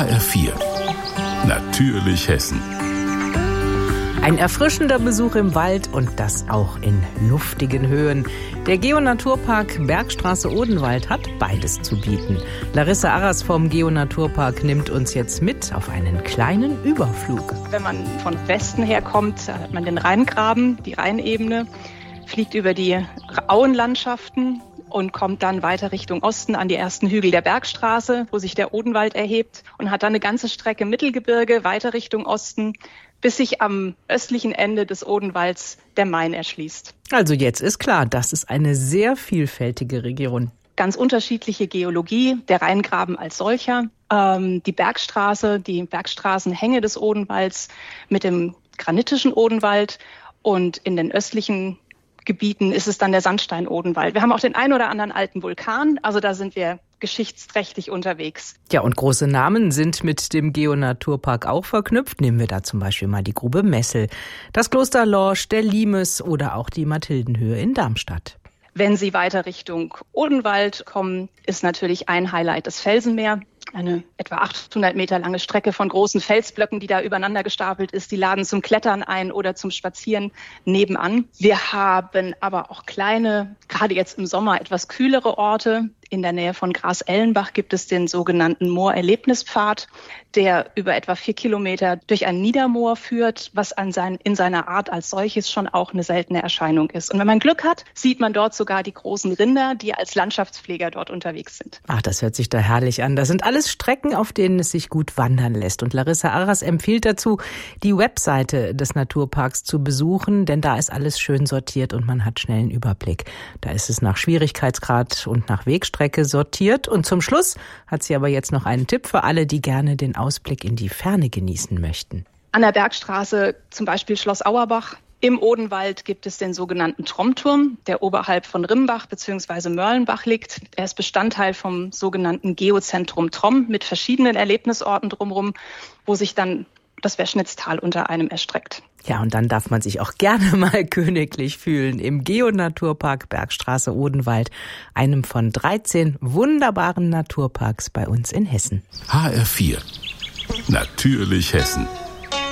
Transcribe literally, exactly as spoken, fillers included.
H R vier. Natürlich Hessen. Ein erfrischender Besuch im Wald und das auch in luftigen Höhen. Der Geo-Naturpark Bergstraße Odenwald hat beides zu bieten. Larissa Arras vom Geo-Naturpark nimmt uns jetzt mit auf einen kleinen Überflug. Wenn man von Westen her kommt, hat man den Rheingraben, die Rheinebene, fliegt über die Auenlandschaften und kommt dann weiter Richtung Osten an die ersten Hügel der Bergstraße, wo sich der Odenwald erhebt, und hat dann eine ganze Strecke Mittelgebirge weiter Richtung Osten, bis sich am östlichen Ende des Odenwalds der Main erschließt. Also jetzt ist klar, das ist eine sehr vielfältige Region. Ganz unterschiedliche Geologie, der Rheingraben als solcher, ähm, die Bergstraße, die Bergstraßenhänge des Odenwalds mit dem granitischen Odenwald, und in den östlichen Gebieten ist es dann der Sandstein-Odenwald. Wir haben auch den ein oder anderen alten Vulkan, also da sind wir geschichtsträchtig unterwegs. Ja, und große Namen sind mit dem Geo-Naturpark auch verknüpft. Nehmen wir da zum Beispiel mal die Grube Messel, das Kloster Lorsch, der Limes oder auch die Mathildenhöhe in Darmstadt. Wenn Sie weiter Richtung Odenwald kommen, ist natürlich ein Highlight das Felsenmeer. Eine etwa achthundert Meter lange Strecke von großen Felsblöcken, die da übereinander gestapelt ist. Die laden zum Klettern ein oder zum Spazieren nebenan. Wir haben aber auch kleine, gerade jetzt im Sommer etwas kühlere Orte. In der Nähe von Gras-Ellenbach gibt es den sogenannten Moor-Erlebnispfad, der über etwa vier Kilometer durch ein Niedermoor führt, was an sein, in seiner Art als solches schon auch eine seltene Erscheinung ist. Und wenn man Glück hat, sieht man dort sogar die großen Rinder, die als Landschaftspfleger dort unterwegs sind. Ach, das hört sich da herrlich an. Das sind alles Strecken, auf denen es sich gut wandern lässt. Und Larissa Arras empfiehlt dazu, die Webseite des Naturparks zu besuchen, denn da ist alles schön sortiert und man hat schnell einen Überblick. Da ist es nach Schwierigkeitsgrad und nach Wegstrecke sortiert. Und zum Schluss hat sie aber jetzt noch einen Tipp für alle, die gerne den Ausblick in die Ferne genießen möchten. An der Bergstraße zum Beispiel Schloss Auerbach. Im Odenwald gibt es den sogenannten Trommturm, der oberhalb von Rimbach bzw. Mörlenbach liegt. Er ist Bestandteil vom sogenannten Geozentrum Tromm mit verschiedenen Erlebnisorten drumherum, wo sich dann das Wäschnitztal unter einem erstreckt. Ja, und dann darf man sich auch gerne mal königlich fühlen im Geo-Naturpark Bergstraße Odenwald, einem von dreizehn wunderbaren Naturparks bei uns in Hessen. H R vier. Natürlich Hessen.